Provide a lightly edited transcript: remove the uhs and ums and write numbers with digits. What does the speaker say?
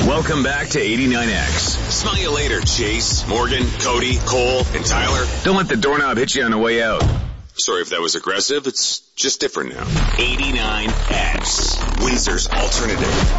Welcome back to 89X. Smell you later, Chase, Morgan, Cody, Cole, and Tyler. Don't let the doorknob hit you on the way out. Sorry if that was aggressive. It's just different now. 89X, Windsor's alternative.